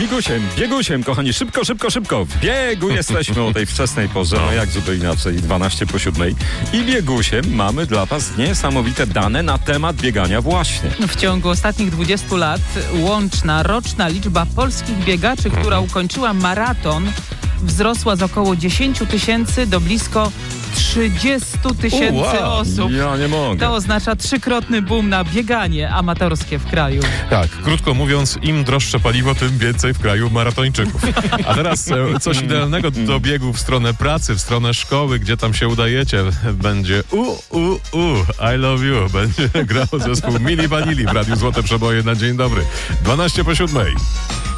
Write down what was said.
biegusiem, kochani, szybko, w biegu jesteśmy o tej wczesnej porze, no jakże to inaczej, 12:07 i biegusiem mamy dla was niesamowite dane na temat biegania właśnie. W ciągu ostatnich 20 lat łączna roczna liczba polskich biegaczy, która ukończyła maraton, wzrosła z około 10 000 do blisko 30 000 osób. Ja nie mogę. To oznacza trzykrotny boom na bieganie amatorskie w kraju. Tak, krótko mówiąc, im droższe paliwo, tym więcej w kraju maratończyków. A teraz coś idealnego do biegu w stronę pracy, w stronę szkoły, gdzie tam się udajecie. Będzie I love you. Będzie grał zespół Milli Vanilli w Radiu Złote Przeboje na dzień dobry. 12:07.